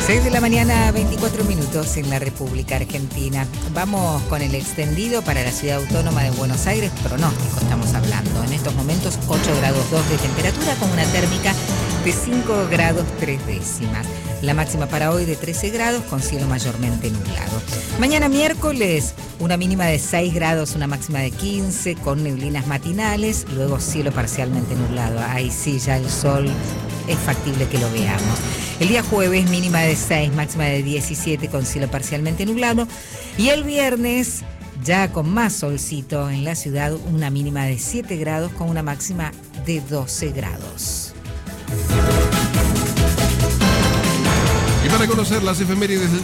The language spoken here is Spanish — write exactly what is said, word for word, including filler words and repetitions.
seis de la mañana, veinticuatro minutos en la República Argentina. Vamos con el extendido para la Ciudad Autónoma de Buenos Aires. Pronóstico estamos hablando. En estos momentos ocho grados dos de temperatura con una térmica de cinco grados tres décimas. La máxima para hoy de trece grados con cielo mayormente nublado. Mañana miércoles una mínima de seis grados, una máxima de quince con neblinas matinales. Luego cielo parcialmente nublado. Ahí sí, ya el sol es factible que lo veamos. El día jueves mínima de seis, máxima de diecisiete con cielo parcialmente nublado. Y el viernes ya con más solcito en la ciudad, una mínima de siete grados con una máxima de doce grados. Y para conocer las efemérides del